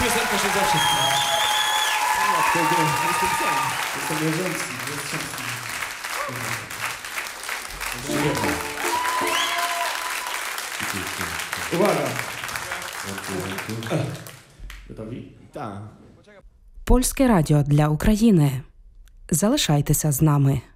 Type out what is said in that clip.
piosenka się za wszystkim. Jestem wierzący, jastrzębski. Uwaga! Gotowi? Tak. Польське радіо для України. Залишайтеся з нами.